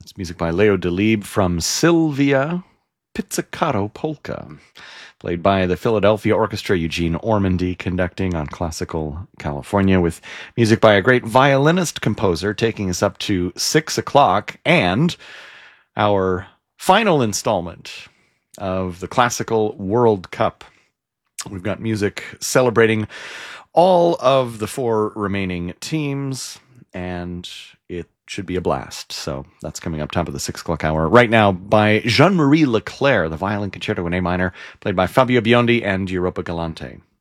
It's music by Leo Delibes from Sylvia Pizzicato Polka, played by the Philadelphia Orchestra, Eugene Ormandy conducting on Classical California, with music by a great violinist composer, taking us up to 6 o'clock, and our final installment of the Classical World Cup. We've got music celebrating all of the 4 remaining teams, and it should be a blast. So that's coming up top of the 6 o'clock hour. Right now, by Jean-Marie Leclerc, the violin concerto in A minor, played by Fabio Biondi and Europa Galante.